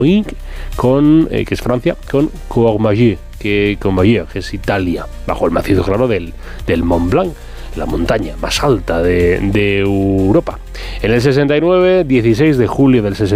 que es Francia, con Courmayeur, que es Italia, bajo el macizo claro del Mont Blanc, la montaña más alta de Europa. En el 69, 16 de julio del 69,